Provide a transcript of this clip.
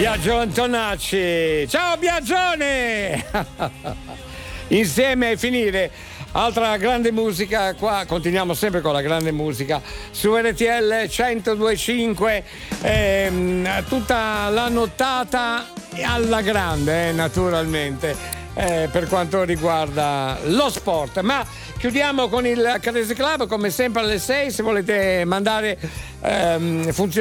Biagio Antonacci. Ciao Biagione! Insieme a finire. Altra grande musica, qua continuiamo sempre con la grande musica su RTL 102.5, tutta la nottata alla grande, naturalmente, per quanto riguarda lo sport. Ma chiudiamo con il Crazy Club come sempre alle 6, se volete mandare